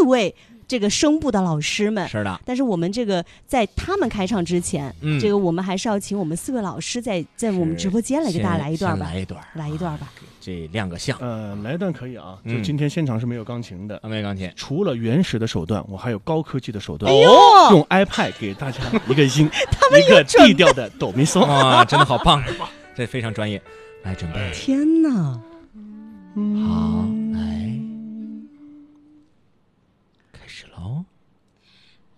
位这个声部的老师们。 是的， 但是我们这个在他们开唱之前，这个我们还是要请我们4位老师在我们直播间来给大家来一段吧，来一段吧， 这亮个相。 来一段可以啊，就今天现场是没有钢琴的， 没有钢琴， 除了原始的手段，我还有高科技的手段。 哎呦， 用 iPad 给大家一个音，一个低调的哆咪嗦， 哇，真的好棒，这非常专业。来准备， 天哪， 好。